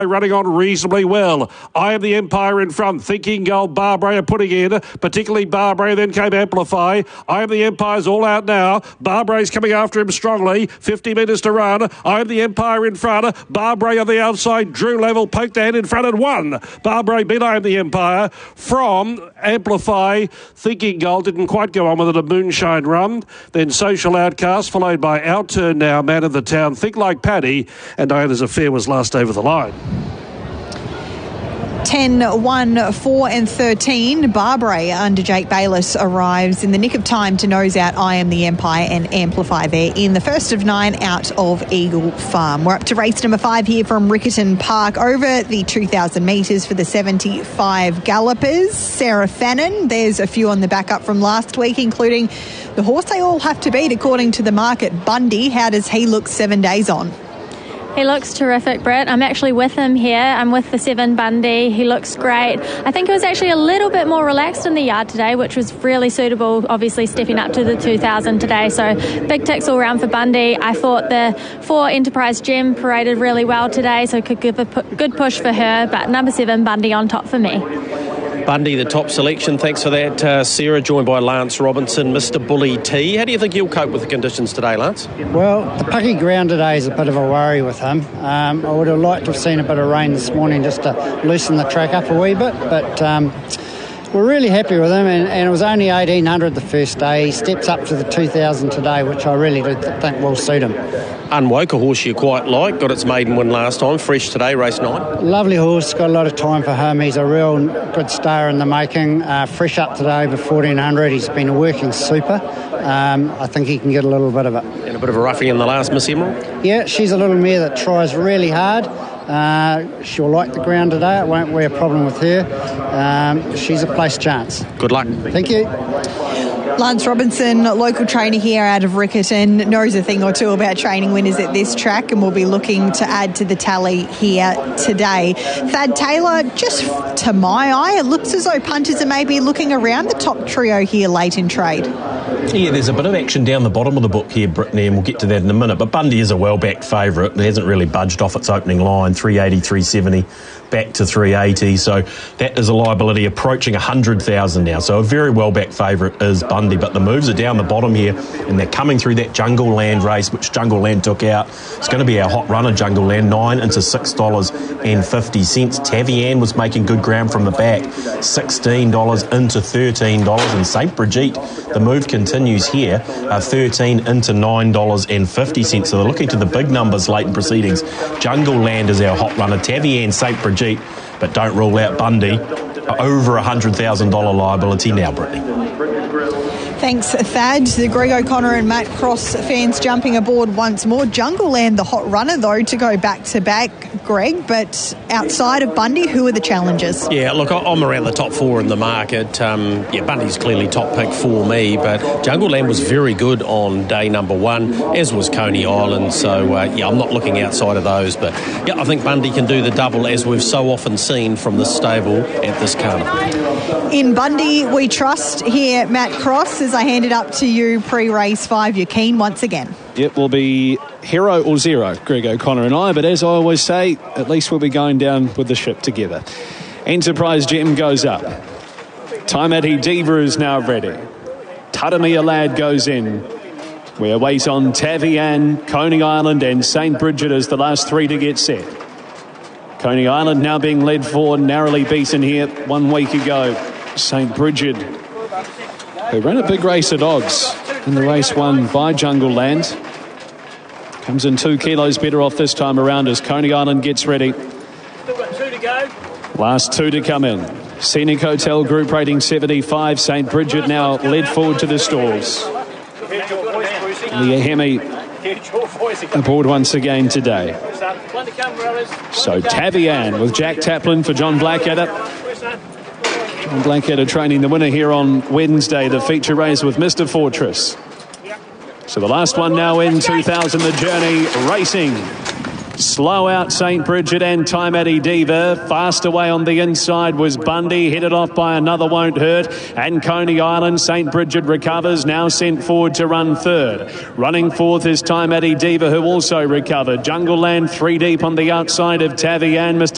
running on reasonably well. I Am the Empire in front. Thinking Gold, Barbara are putting in, particularly Barbara. Then came Amplify. I Am the Empire's all out now. Barbara's coming after him strongly. 50 metres to run. I Am the Empire in front. Barbara on the outside. Drew Level poked the head in front and won. Barbara beat I Am the Empire from Amplify. Thinking Gold didn't quite go on with it. A moonshine run. Then Social Outcast, followed by Our Turn Now, Man of the Town, Think Like Paddy, and Diana's Affair was last over the line. 10, 1, 4 and 13. Barbara under Jake Bayliss arrives in the nick of time to nose out I Am the Empire and Amplify there in the first of 9 out of Eagle Farm. We're up to race number 5 here from Riccarton Park over the 2,000 metres for the 75 gallopers. Sarah Fannin, there's a few on the back up from last week, including the horse they all have to beat according to the market, Bundy. How does he look 7 days on? He looks terrific, Britt. I'm actually with him here. I'm with the 7 Bundy. He looks great. I think he was actually a little bit more relaxed in the yard today, which was really suitable, obviously stepping up to the 2,000 today. So big ticks all round for Bundy. I thought the 4 Enterprise Gem paraded really well today, so could give a good push for her. But number 7 Bundy on top for me. Bundy, the top selection. Thanks for that, Sarah, joined by Lance Robinson, Mr. Bully T. How do you think he'll cope with the conditions today, Lance? Well, the pucky ground today is a bit of a worry with him. I would have liked to have seen a bit of rain this morning just to loosen the track up a wee bit, but we're really happy with him, and it was only 1,800 the first day. He steps up to the 2,000 today, which I really do think will suit him. Unwoke, a horse you quite like, got its maiden win last time, fresh today, race 9. Lovely horse, got a lot of time for him. He's a real good star in the making. Fresh up today over 1,400. He's been working super. I think he can get a little bit of it. And a bit of a roughie in the last, Miss Emerald? Yeah, she's a little mare that tries really hard. She'll like the ground today. It won't be a problem with her. She's a place chance. Good luck. Thank you. Lance Robinson, local trainer here out of Riccarton, knows a thing or two about training winners at this track and will be looking to add to the tally here today. Thad Taylor, just to my eye, it looks as though punters are maybe looking around the top trio here late in trade. Yeah, there's a bit of action down the bottom of the book here, Brittany, and we'll get to that in a minute. But Bundy is a well-backed favourite. It hasn't really budged off its opening line, 380, 370, back to 380. So that is a liability approaching 100,000 now. So a very well-backed favourite is Bundy. But the moves are down the bottom here, and they're coming through that Jungle Land race, which Jungle Land took out. It's going to be our hot runner, Jungle Land, 9 into $6.50. Tavian was making good ground from the back, $16 into $13. And St. Brigitte, the move continues here, 13 into $9.50. So they're looking to the big numbers late in proceedings. Jungle Land is our hot runner, Tavian, St. Brigitte, but don't rule out Bundy. Over $100,000 liability now, Brittany. Thanks, Thad. The Greg O'Connor and Matt Cross fans jumping aboard once more. Jungle Land, the hot runner, though, to go back-to-back, Greg. But outside of Bundy, who are the challengers? Yeah, look, I'm around the top 4 in the market. Bundy's clearly top pick for me, but Jungle Land was very good on day number 1, as was Coney Island. So, I'm not looking outside of those. But, I think Bundy can do the double, as we've so often seen from the stable at this carnival. In Bundy, we trust here, Matt Cross, as I hand it up to you pre-race 5. You're keen once again. It will be hero or zero, Greg O'Connor and I, but as I always say, at least we'll be going down with the ship together. Enterprise Gem goes up. Taimati Diva is now ready. Taramia Lad goes in. We await on Tavian, Coney Island and St. Bridget as the last 3 to get set. Coney Island now being led forward, narrowly beaten here 1 week ago. St. Bridget, who ran a big race at odds in the race won by Jungle Land, comes in 2 kilos better off this time around as Coney Island gets ready. Still got 2 to go. Last 2 to come in. Scenic Hotel group rating 75. St. Bridget now led forward to the stalls. Leah Hemi aboard once again today. So Tavian with Jack Taplin for John Blackadder. John Blackadder training the winner here on Wednesday, the feature race with Mr. Fortress. So the last one now in 2000, the journey racing. Slow out St. Bridget and Taimati Diva. Fast away on the inside was Bundy, headed off by Another Won't Hurt. And Coney Island, St. Bridget recovers, now sent forward to run third. Running fourth is Taimati Diva, who also recovered. Jungle Land 3 deep on the outside of Tavian. Mr.